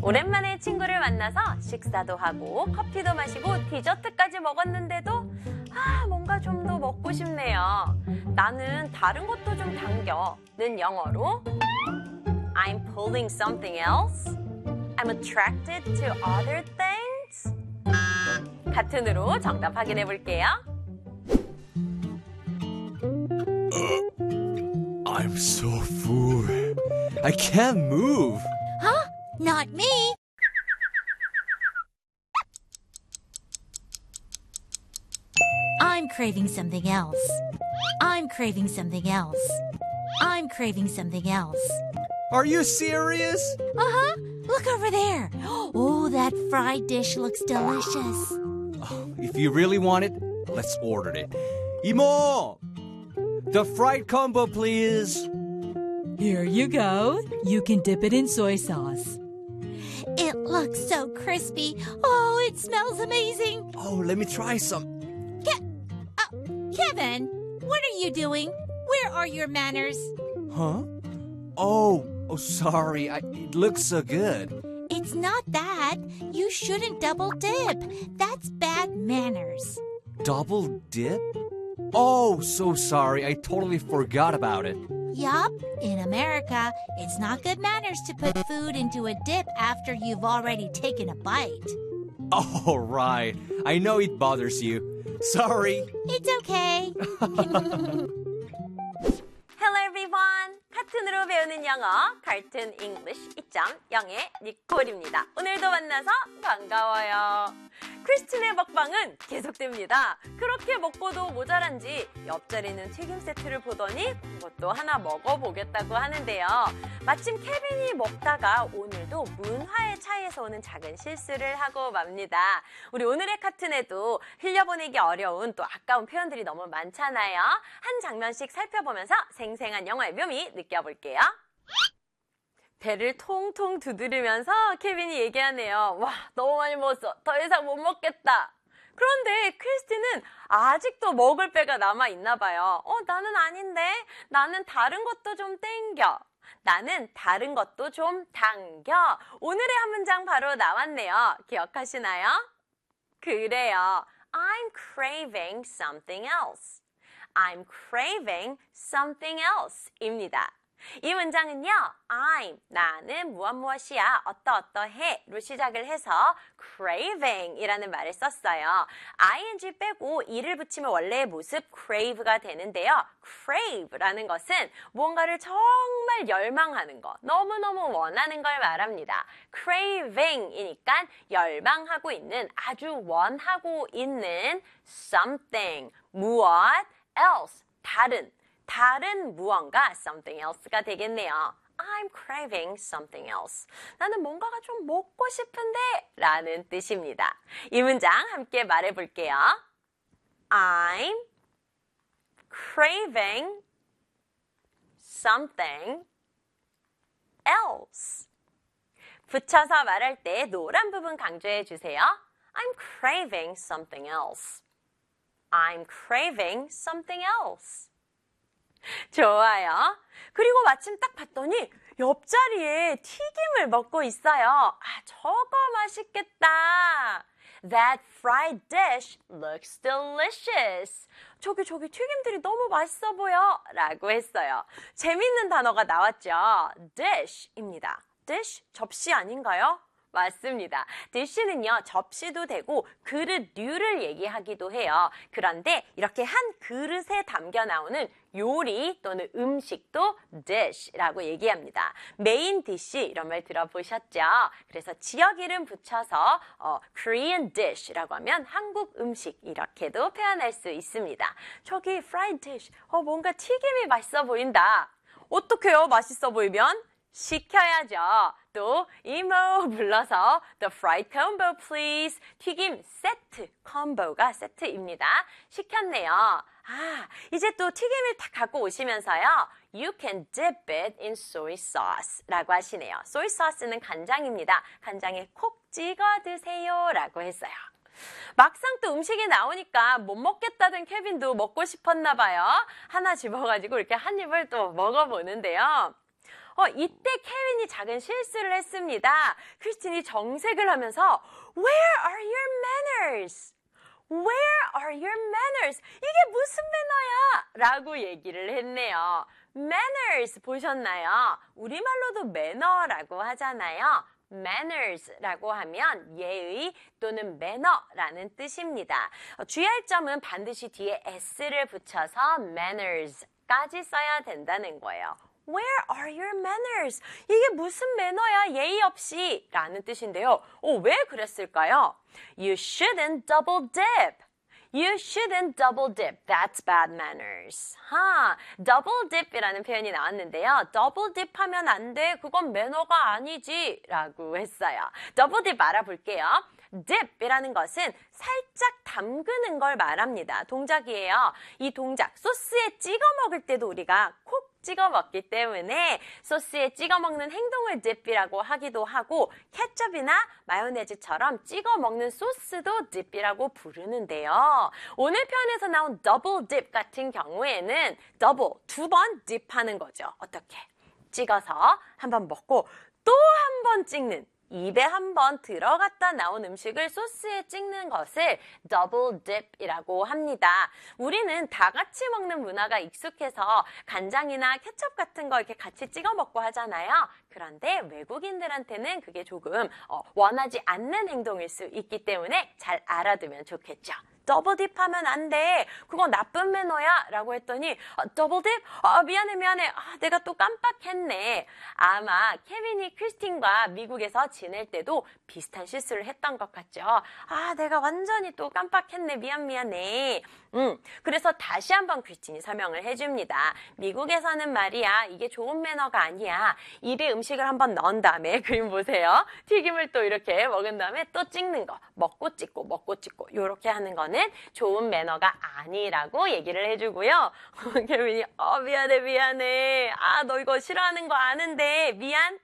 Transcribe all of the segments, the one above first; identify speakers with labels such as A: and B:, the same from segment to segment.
A: 오랜만에 친구를 만나서 식사도 하고 커피도 마시고 디저트까지 먹었는데도 뭔가 좀 더 먹고 싶네요. 나는 다른 것도 좀 당겨는 영어로 I'm pulling something else. I'm attracted to other things. 같은으로 정답 확인해 볼게요.
B: I'm so full. I can't move.
C: Huh? Not me. I'm craving something else. I'm craving something else. I'm craving something else.
B: Are you serious?
C: Uh-huh. Look over there. Oh, that fried dish looks delicious.
B: If you really want it, let's order it. 이모! The fried combo, please.
D: Here you go. You can dip it in soy sauce.
C: It looks so crispy. Oh, it smells amazing.
B: Oh, let me try some.
C: Kevin, what are you doing? Where are your manners?
B: Huh? Oh, sorry. It looks so good.
C: It's not that. You shouldn't double dip. That's bad manners.
B: Double dip? Oh, so sorry. I totally forgot about it.
C: Yup. In America, it's not good manners to put food into a dip after you've already taken a bite.
B: Oh, right. I know it bothers you. Sorry.
C: It's okay.
A: Hello everyone. 카툰으로 배우는 영어, Cartoon English 2.0의 니콜입니다. 오늘도 만나서 반가워요. 크리스틴의 먹방은 계속됩니다. 그렇게 먹고도 모자란지 옆자리 있는 튀김 세트를 보더니 그것도 하나 먹어보겠다고 하는데요. 마침 케빈이 먹다가 오늘도 문화의 차이에서 오는 작은 실수를 하고 맙니다. 우리 오늘의 카툰에도 흘려보내기 어려운 또 아까운 표현들이 너무 많잖아요. 한 장면씩 살펴보면서 생생한 영어의 묘미 느껴볼게요. 배를 통통 두드리면서 케빈이 얘기하네요. 와, 너무 많이 먹었어. 더 이상 못 먹겠다. 그런데 크리스티는 아직도 먹을 배가 남아있나 봐요. 나는 아닌데. 나는 다른 것도 좀 땡겨. 나는 다른 것도 좀 당겨. 오늘의 한 문장 바로 나왔네요. 기억하시나요? 그래요. I'm craving something else. I'm craving something else 입니다. 이 문장은요, I'm, 나는 무엇이야, 어떠해로 시작을 해서 craving 이라는 말을 썼어요. ing 빼고 e를 붙이면 원래의 모습 crave가 되는데요. crave라는 것은 무언가를 정말 열망하는 것, 너무너무 원하는 걸 말합니다. craving이니까 열망하고 있는, 아주 원하고 있는 something, 무엇, else, 다른 무언가 something else가 되겠네요. I'm craving something else. 나는 뭔가가 좀 먹고 싶은데 라는 뜻입니다. 이 문장 함께 말해볼게요. I'm craving something else. 붙여서 말할 때 노란 부분 강조해 주세요. I'm craving something else. I'm craving something else. 좋아요. 그리고 마침 딱 봤더니 옆자리에 튀김을 먹고 있어요. 저거 맛있겠다. That fried dish looks delicious. 저기 튀김들이 너무 맛있어 보여 라고 했어요. 재밌는 단어가 나왔죠. dish입니다. dish, 접시 아닌가요? 맞습니다. dish는요, 접시도 되고 그릇류를 얘기하기도 해요. 그런데 이렇게 한 그릇에 담겨 나오는 요리 또는 음식도 dish라고 얘기합니다. 메인 디시 이런 말 들어보셨죠? 그래서 지역 이름 붙여서 Korean dish라고 하면 한국 음식 이렇게도 표현할 수 있습니다. 저기 fried dish, 뭔가 튀김이 맛있어 보인다. 어떡해요? 맛있어 보이면? 시켜야죠. 또 이모 불러서 the fried combo please. 튀김 세트, 콤보가 세트입니다. 시켰네요. 이제 또 튀김을 다 갖고 오시면서요. You can dip it in soy sauce 라고 하시네요. soy sauce는 간장입니다. 간장에 콕 찍어 드세요 라고 했어요. 막상 또 음식이 나오니까 못 먹겠다던 케빈도 먹고 싶었나 봐요. 하나 집어가지고 이렇게 한 입을 또 먹어보는데요. 이때 케빈이 작은 실수를 했습니다. 크리스틴이 정색을 하면서 Where are your manners? Where are your manners? 이게 무슨 매너야? 라고 얘기를 했네요. manners 보셨나요? 우리말로도 매너라고 하잖아요. manners라고 하면 예의 또는 매너라는 뜻입니다. 주의할 점은 반드시 뒤에 s를 붙여서 manners까지 써야 된다는 거예요. Where are your manners? 이게 무슨 매너야 예의 없이 라는 뜻인데요. 왜 그랬을까요? You shouldn't double dip. You shouldn't double dip. That's bad manners. double dip이라는 표현이 나왔는데요. double dip 하면 안 돼. 그건 매너가 아니지. 라고 했어요. double dip 알아볼게요. dip이라는 것은 살짝 담그는 걸 말합니다. 동작이에요. 이 동작 소스에 찍어 먹을 때도 우리가 콕 찍어 먹기 때문에 소스에 찍어 먹는 행동을 dip이라고 하기도 하고 케첩이나 마요네즈처럼 찍어 먹는 소스도 dip이라고 부르는데요. 오늘 표현에서 나온 double dip 같은 경우에는 double, 2번 dip 하는 거죠. 어떻게? 찍어서 한번 먹고 또 한 번 찍는 입에 한번 들어갔다 나온 음식을 소스에 찍는 것을 double dip이라고 합니다. 우리는 다 같이 먹는 문화가 익숙해서 간장이나 케첩 같은 거 이렇게 같이 찍어 먹고 하잖아요. 그런데 외국인들한테는 그게 조금 원하지 않는 행동일 수 있기 때문에 잘 알아두면 좋겠죠. 더블 딥 하면 안 돼. 그건 나쁜 매너야. 라고 했더니 더블 딥? 미안해. 내가 또 깜빡했네. 아마 케빈이 크리스틴과 미국에서 지낼 때도 비슷한 실수를 했던 것 같죠. 내가 완전히 또 깜빡했네. 미안해. 그래서 다시 한번 크리스틴이 설명을 해줍니다. 미국에서는 말이야. 이게 좋은 매너가 아니야. 입에 음식을 한번 넣은 다음에 그림 보세요. 튀김을 또 이렇게 먹은 다음에 또 찍는 거. 먹고 찍고 이렇게 하는 거는 좋은 매너가 아니라고 얘기를 해주고요. 케빈이 미안해. 너 이거 싫어하는 거 아는데 미안.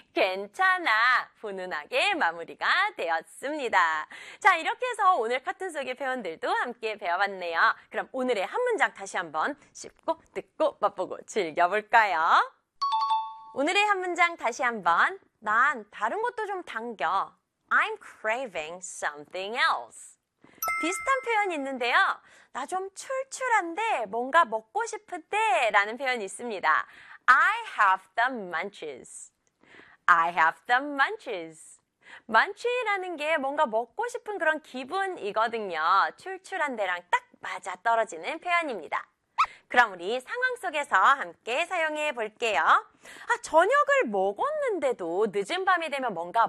A: 괜찮아. 훈훈하게 마무리가 되었습니다. 자, 이렇게 해서 오늘 카툰 속의 표현들도 함께 배워봤네요. 그럼 오늘의 한 문장 다시 한번 씹고 듣고 맛보고 즐겨볼까요? 오늘의 한 문장 다시 한번. 난 다른 것도 좀 당겨. I'm craving something else. 비슷한 표현이 있는데요. 나 좀 출출한데 뭔가 먹고 싶은데 라는 표현이 있습니다. I have the munches. I have the munches. munch라는 게 뭔가 먹고 싶은 그런 기분이거든요. 출출한 데랑 딱 맞아 떨어지는 표현입니다. 그럼 우리 상황 속에서 함께 사용해 볼게요. 저녁을 먹었는데도 늦은 밤이 되면 뭔가